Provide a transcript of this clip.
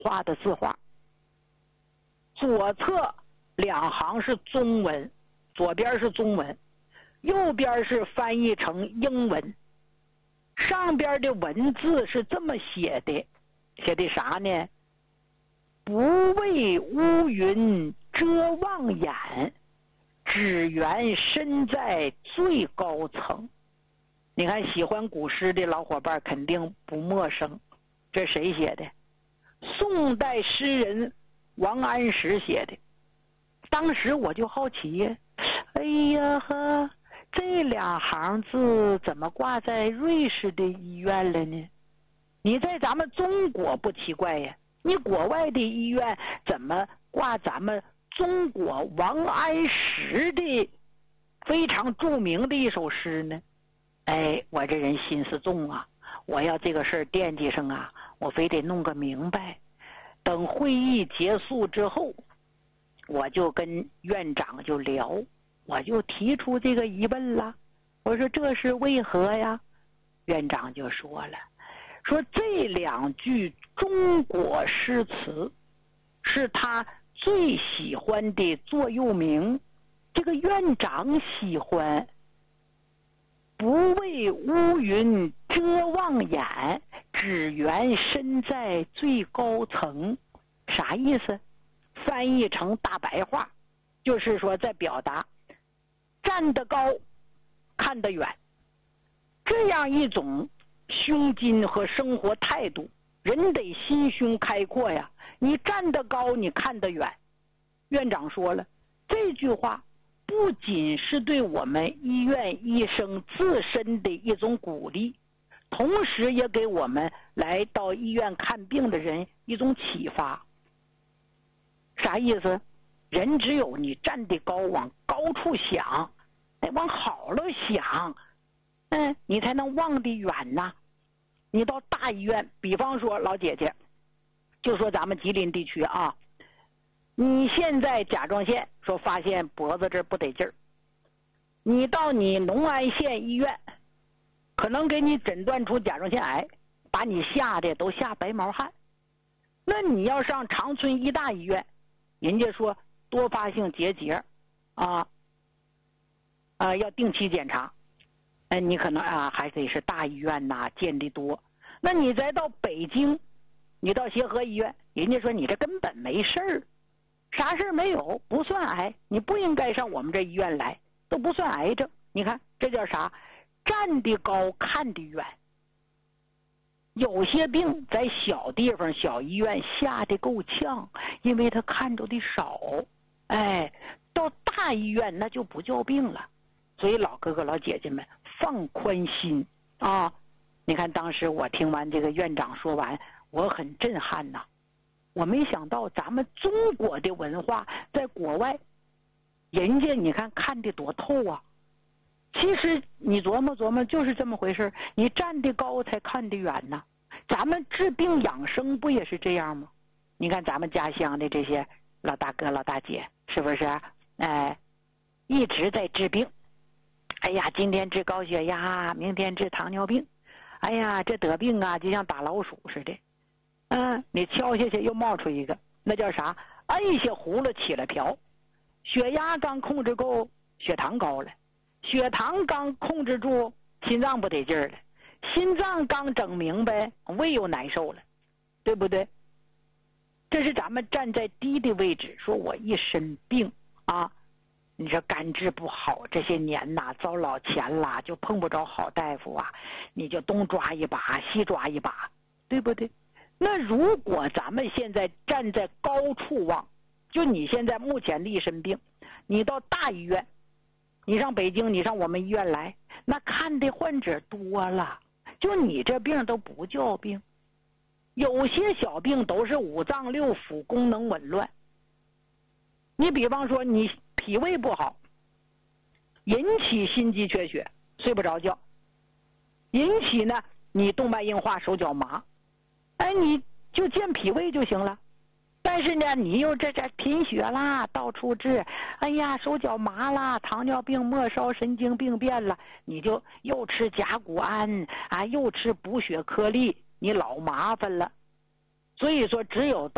画的字画，左侧2行是中文，左边是中文，右边是翻译成英文。上边的文字是这么写的，写的啥呢？不为乌云遮望眼，只缘身在最高层。你看喜欢古诗的老伙伴肯定不陌生，这谁写的？宋代诗人王安石写的。当时我就好奇呀，哎呀呵，这2行字怎么挂在瑞士的医院了呢？你在咱们中国不奇怪呀，你国外的医院怎么挂咱们中国王安石的非常著名的一首诗呢？哎，我这人心思重啊，我要这个事儿惦记上啊，我非得弄个明白。等会议结束之后，我就跟院长就聊，我就提出这个疑问了。我说这是为何呀？院长就说了，说这2句中国诗词是他最喜欢的座右铭，这个院长喜欢。不为乌云遮望眼，只缘身在最高层。啥意思？翻译成大白话，就是说在表达站得高看得远，这样一种胸襟和生活态度，人得心胸开阔呀。你站得高你看得远。院长说了，这句话不仅是对我们医院医生自身的一种鼓励，同时也给我们来到医院看病的人一种启发。啥意思？人只有你站得高，往高处想，往好了想，你才能望得远呐。你到大医院，比方说老姐姐，就说咱们吉林地区啊，你现在甲状腺说发现脖子这儿不得劲儿，你到你农安县医院，可能给你诊断出甲状腺癌，把你吓得都吓白毛汗。那你要上长春医大医院，人家说多发性结节要定期检查，你可能还得是大医院呐，见得多。那你再到北京，你到协和医院，人家说你这根本没事儿，啥事儿没有，不算癌，你不应该上我们这医院来，都不算癌症。你看这叫啥？站得高看得远。有些病在小地方小医院吓得够呛，因为他看着的少，到大医院那就不叫病了。所以老哥哥老姐姐们放宽心啊！你看当时我听完这个院长说完，我很震撼呐。我没想到咱们中国的文化在国外，人家你看得多透啊。其实你琢磨琢磨，就是这么回事，你站得高才看得远呐。咱们治病养生不也是这样吗？你看咱们家乡的这些老大哥老大姐，是不是一直在治病。哎呀，今天治高血压，明天治糖尿病，哎呀，这得病啊就像打老鼠似的。你敲下去又冒出一个，那叫啥？摁下葫芦起了瓢。血压刚控制够，血糖高了；血糖刚控制住，心脏不得劲儿了；心脏刚整明白，胃又难受了，对不对？这是咱们站在低的位置，说我一身病啊，你这肝治不好，这些年呐遭老钱了，就碰不着好大夫啊，你就东抓一把西抓一把，对不对？那如果咱们现在站在高处望，就你现在目前的一身病，你到大医院，你上北京，你上我们医院来，那看的患者多了，就你这病都不叫病。有些小病都是五脏六腑功能紊乱。你比方说你脾胃不好，引起心肌缺血，睡不着觉，引起呢你动脉硬化，手脚麻，你就健脾胃就行了。但是呢你又这贫血啦，到处治，哎呀手脚麻啦，糖尿病末梢神经病变了，你就又吃甲钴胺又吃补血颗粒，你老麻烦了。所以说只有到